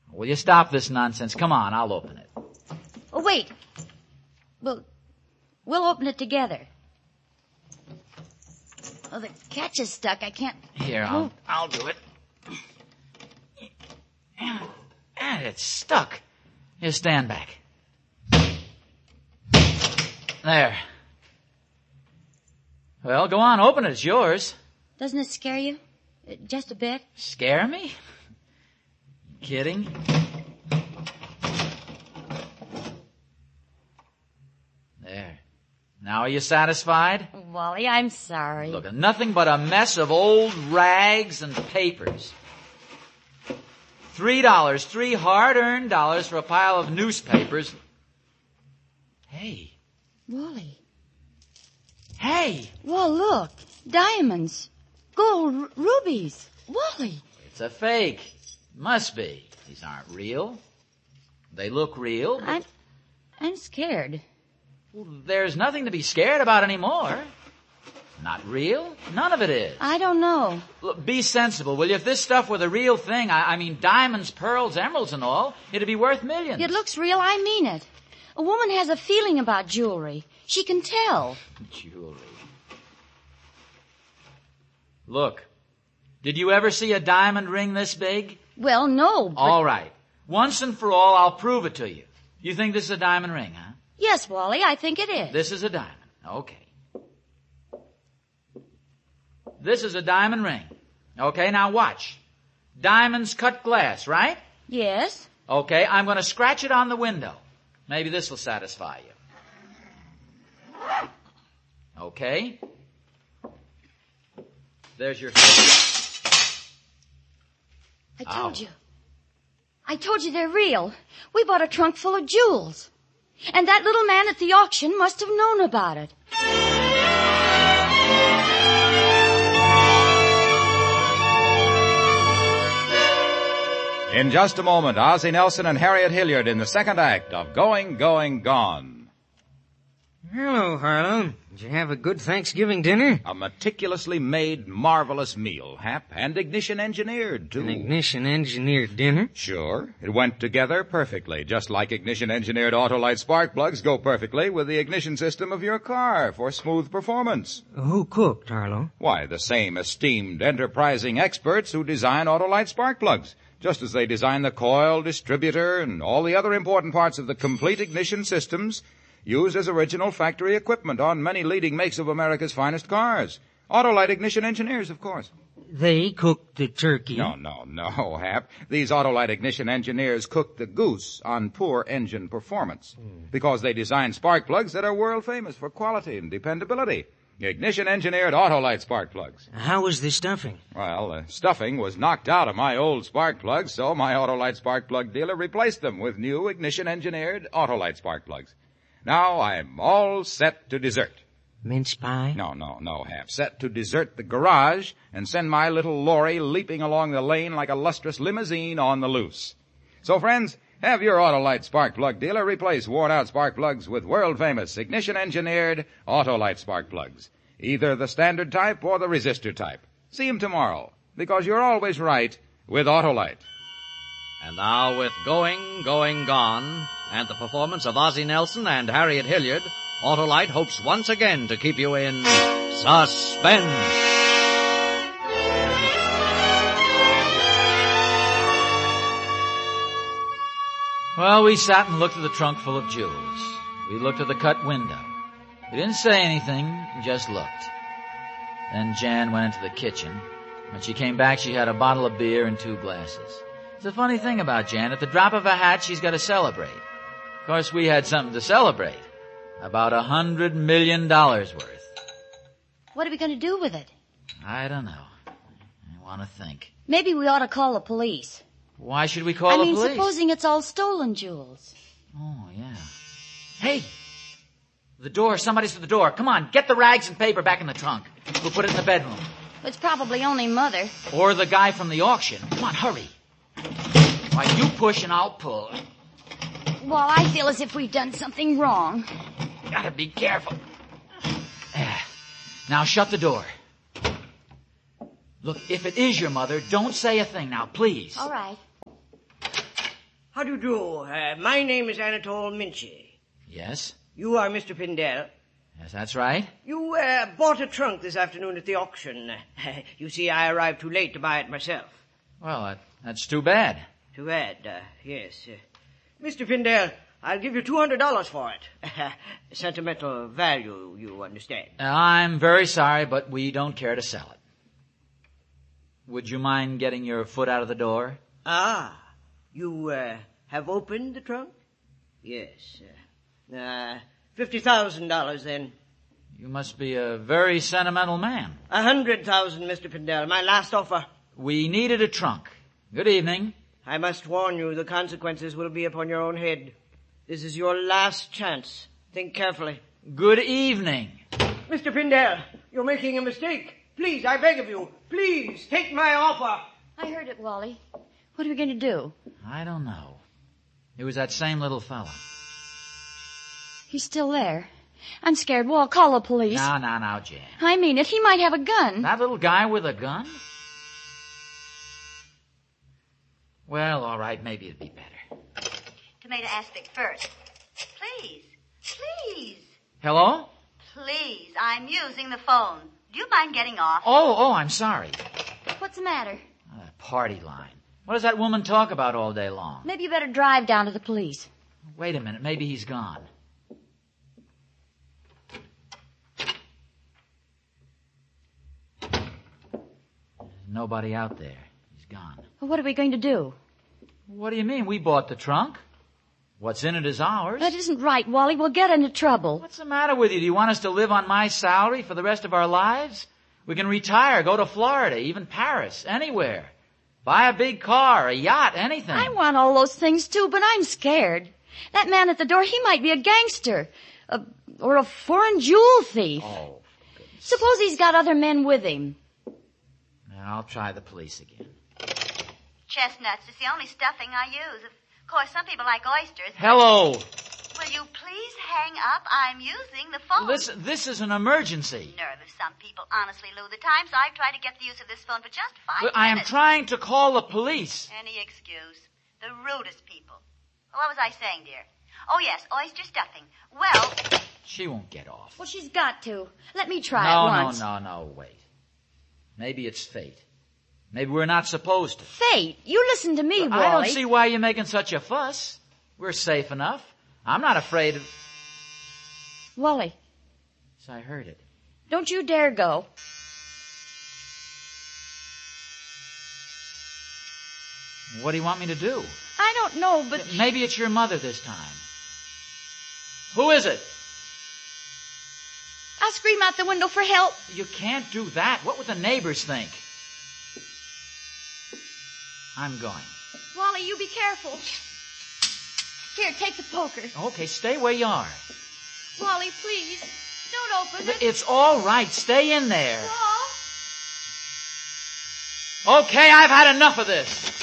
Will you stop this nonsense? Come on, I'll open it. Oh, wait. We'll open it together. Oh, the catch is stuck. I can't... Here, I'll do it. And it's stuck. Here, stand back. There. Well, go on, open it. It's yours. Doesn't it scare you? Just a bit? Scare me? Kidding? There. Now are you satisfied? Wally, I'm sorry. Look, nothing but a mess of old rags and papers. $3, 3 hard-earned dollars for a pile of newspapers. Hey. Wally. Hey! Well, look. Diamonds. Gold rubies. Wally. It's a fake. Must be. These aren't real. They look real. I'm scared. Well, there's nothing to be scared about anymore. Not real? None of it is. I don't know. Look, be sensible, will you? If this stuff were the real thing, I mean diamonds, pearls, emeralds and all, it'd be worth millions. It looks real, I mean it. A woman has a feeling about jewelry. She can tell. Jewelry. Look, did you ever see a diamond ring this big? Well, no, but... All right. Once and for all, I'll prove it to you. You think this is a diamond ring, huh? Yes, Wally, I think it is. This is a diamond. Okay. This is a diamond ring. Okay, now watch. Diamonds cut glass, right? Yes. Okay, I'm going to scratch it on the window. Maybe this will satisfy you. Okay. There's your... I told you they're real. We bought a trunk full of jewels. And that little man at the auction must have known about it. In just a moment, Ozzie Nelson and Harriet Hilliard in the second act of Going, Going, Gone. Hello, Harlow. Did you have a good Thanksgiving dinner? A meticulously made, marvelous meal, Hap, and ignition-engineered, too. An ignition-engineered dinner? Sure. It went together perfectly, just like ignition-engineered Autolite spark plugs go perfectly with the ignition system of your car for smooth performance. Who cooked, Harlow? Why, the same esteemed, enterprising experts who design Autolite spark plugs, just as they design the coil, distributor, and all the other important parts of the complete ignition systems used as original factory equipment on many leading makes of America's finest cars. Autolite ignition engineers, of course. They cooked the turkey. No, Hap. These Autolite ignition engineers cooked the goose on poor engine performance because they designed spark plugs that are world famous for quality and dependability. Ignition-engineered Autolite spark plugs. How was the stuffing? Well, the stuffing was knocked out of my old spark plugs, so my Autolite spark plug dealer replaced them with new ignition-engineered Autolite spark plugs. Now I'm all set to desert. Mince pie? No, Hap. Set to desert the garage and send my little lorry leaping along the lane like a lustrous limousine on the loose. So, friends, have your Autolite spark plug dealer replace worn-out spark plugs with world-famous ignition-engineered Autolite spark plugs. Either the standard type or the resistor type. See him tomorrow, because you're always right with Autolite. And now with Going, Going, Gone, and the performance of Ozzie Nelson and Harriet Hilliard, Autolite hopes once again to keep you in suspense. Well, we sat and looked at the trunk full of jewels. We looked at the cut window. We didn't say anything, just looked. Then Jan went into the kitchen. When she came back, she had a bottle of beer and 2 glasses. It's a funny thing about Jan. At the drop of a hat, she's got to celebrate. Of course, we had something to celebrate. About $100 million worth. What are we going to do with it? I don't know. I want to think. Maybe we ought to call the police. Why should we call the police? Supposing it's all stolen jewels. Oh, yeah. Hey! The door. Somebody's at the door. Come on, get the rags and paper back in the trunk. We'll put it in the bedroom. It's probably only Mother. Or the guy from the auction. Come on, hurry. Why, you push and I'll pull. Well, I feel as if we've done something wrong. Gotta be careful. Now shut the door. Look, if it is your mother, don't say a thing now, please. All right. How do you do? My name is Anatole Minchie. Yes? You are Mr. Pindell. Yes, that's right. You bought a trunk this afternoon at the auction. You see, I arrived too late to buy it myself. Well, that's too bad. Too bad, yes. Mr. Pindell, I'll give you $200 for it. Sentimental value, you understand. I'm very sorry, but we don't care to sell it. Would you mind getting your foot out of the door? Ah, you have opened the trunk? Yes. $50,000 then. You must be a very sentimental man. 100,000, Mr. Pindell. My last offer. We needed a trunk. Good evening. I must warn you, the consequences will be upon your own head. This is your last chance. Think carefully. Good evening. Mr. Pindell, you're making a mistake. Please, I beg of you, please, take my offer. I heard it, Wally. What are we going to do? I don't know. It was that same little fella. He's still there. I'm scared. Walt, call the police. Now, Jan. I mean it. He might have a gun. That little guy with a gun? Well, all right, maybe it'd be better. Tomato aspic first. Please. Hello? Please, I'm using the phone. Do you mind getting off? Oh, I'm sorry. What's the matter? Party line. What does that woman talk about all day long? Maybe you better drive down to the police. Wait a minute, maybe he's gone. There's nobody out there. He's gone. Well, what are we going to do? What do you mean? We bought the trunk. What's in it is ours. That isn't right, Wally. We'll get into trouble. What's the matter with you? Do you want us to live on my salary for the rest of our lives? We can retire, go to Florida, even Paris, anywhere. Buy a big car, a yacht, anything. I want all those things too, but I'm scared. That man at the door, he might be a gangster. Or a foreign jewel thief. Oh, suppose he's got other men with him. I'll try the police again. Chestnuts is the only stuffing I use. Of course, some people like oysters. Hello. Will you please hang up? I'm using the phone. Listen, this is an emergency. Nervous. Some people honestly lose the time, so I've tried to get the use of this phone for just 5 minutes. I am trying to call the police. Any excuse. The rudest people. What was I saying, dear? Oh, yes, oyster stuffing. Well... She won't get off. Well, she's got to. Let me try it once. No, wait. Maybe it's fate. Maybe we're not supposed to. Fate? You listen to me, Wally. I don't see why you're making such a fuss. We're safe enough. I'm not afraid of... Wally. Yes, I heard it. Don't you dare go. What do you want me to do? I don't know, but... Maybe it's your mother this time. Who is it? I'll scream out the window for help. You can't do that. What would the neighbors think? I'm going. Wally, you be careful. Here, take the poker. Okay, stay where you are. Wally, please, don't open it. It's all right. Stay in there. Walt? Okay, I've had enough of this.